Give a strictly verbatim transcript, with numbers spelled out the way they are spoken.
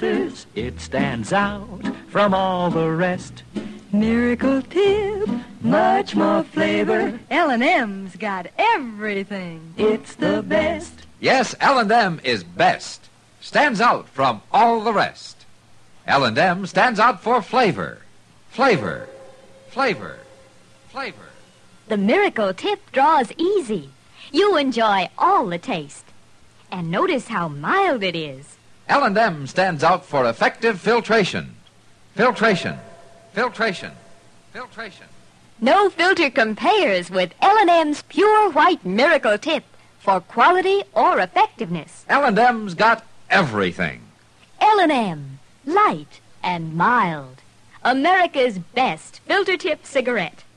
This, it stands out from all the rest. Miracle Tip, much more flavor. L and M's got everything. It's the best. Yes, L and M is best. Stands out from all the rest. L and M stands out for flavor. Flavor. Flavor. Flavor. The Miracle Tip draws easy. You enjoy all the taste. And notice how mild it is. L and M stands out for effective filtration. Filtration. Filtration. Filtration. No filter compares with L and M's pure white Miracle Tip for quality or effectiveness. L and M's got everything. L and M, light and mild. America's best filter tip cigarette.